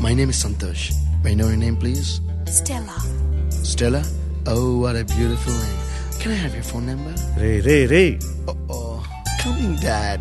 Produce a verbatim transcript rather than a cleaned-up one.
My name is Santosh. May I know your name, please? Stella. Stella? Oh, what a beautiful name. Can I have your phone number? Ray ray ray Uh-oh. Coming, Dad.